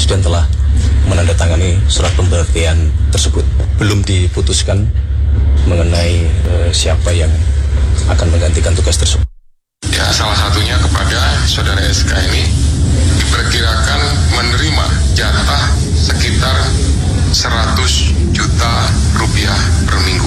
Presiden telah menandatangani surat pemberhentian tersebut. Belum diputuskan mengenai siapa yang akan menggantikan tugas tersebut. Ya, salah satunya kepada saudara SK ini diperkirakan menerima jatah sekitar 100 juta rupiah per minggu.